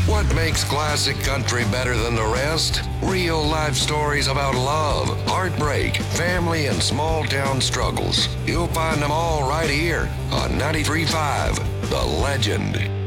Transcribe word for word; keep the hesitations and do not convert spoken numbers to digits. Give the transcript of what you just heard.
What makes classic country better than the rest? Real life stories about love, heartbreak, family, and small town struggles. You'll find them all right here on ninety-three point five The Legend.